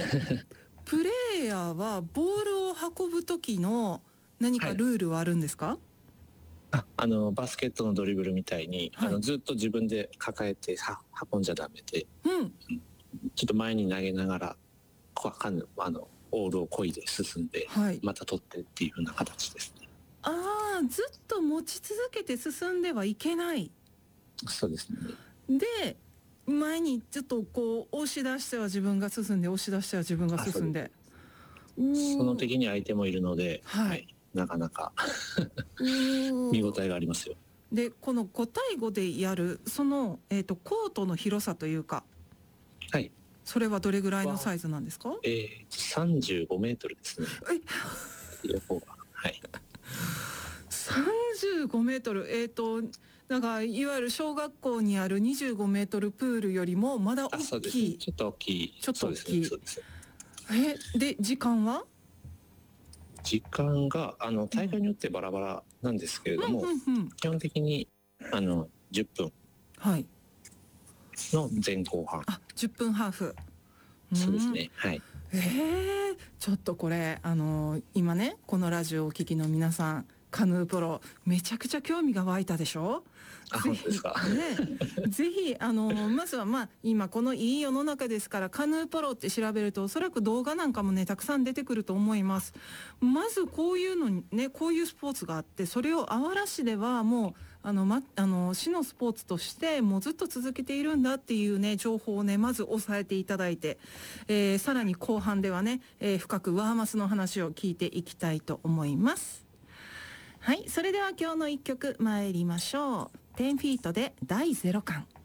プレイヤーはボールを運ぶ時の何かルールはあるんですか？ バスケットのドリブルみたいに、ずっと自分で抱えて運んじゃダメで、ちょっと前に投げながらオールを漕いで進んで、また取ってっていう風な形ですね。 ずっと持ち続けて進んではいけない。 そうですね。 で前にちょっとこう押し出しては自分が進んで、押し出しては自分が進んで、 その時に相手もいるので、なかなか見応えがありますよ。 でこの5対5でやるその、コートの広さというか、それはどれぐらいのサイズなんですか ？35メートルですね。横が。 35メートル。なんかいわゆる小学校にある25メートルプールよりもまだ大きい。 そうですね、ちょっと大きい。 ちょっと大きい。 そうです。 で時間は？ 時間が大会によってバラバラなんですけれども、基本的に10分の前後半。 10分ハーフ。 そうですね。 ちょっとこれ今ねこのラジオをお聞きの皆さん、カヌープロめちゃくちゃ興味が湧いたでしょ？ 本当ですか？ ぜひまずは今このいい世の中ですから、カヌープロって調べるとおそらく動画なんかもねたくさん出てくると思います。まずこういうのにね、こういうスポーツがあって、それをあわら市ではもう市のスポーツとしてもうずっと続けているんだっていうね情報をねまず押さえていただいて、さらに後半ではね、深くワーマスの話を聞いていきたいと思います。はい、それでは今日の一曲参りましょう。10フィートで第0巻。